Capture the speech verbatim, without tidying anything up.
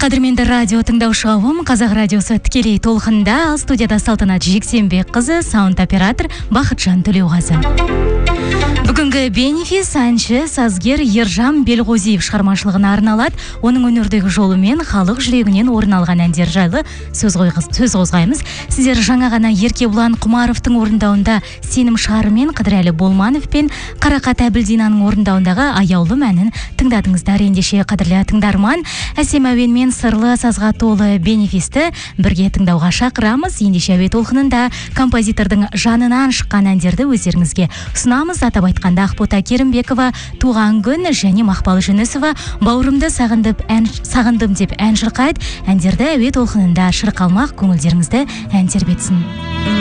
Қадірменді радио тыңдаушы қауым, Қазақ радиосы тікелей толқында, студияда Салтанат Жексенбек қызы, саунд оператор Бақытжан Төлеуғазы. Бүгінгі бенефис әнші, сазгер Ержан Белғозиев шығармашылығына арналады. Оның өнердегі жолымен халық жүрегінен орын алған әндер жайлы сөз сөз қозғаймыз. Сіздер жаңа ғана Еркебұлан Құмаровтың орындауында Сенім шарымен, Қыдырәлі Болманов пен Қарақат Әбілдинаның орындауындағы Аяулым әнін тыңдадыңыздар. Ендеше қадірлі тыңдарман, әсем әуенмен сырлы сазға толы бенефисті бірге тыңдауға шақырамыз. Ендеше әуе толқынында композитордың жанынан шыққан әндерді өздеріңізге ұсынамыз. Атап айтқанда Ақбота Керімбекова туған күн және Мақпал Жүнісова бауырымды сағындып ән сағындым деп ән шырқайды. Әндерді әуе толқынында шырқалмақ, көңілдеріңізді ән тербетсін.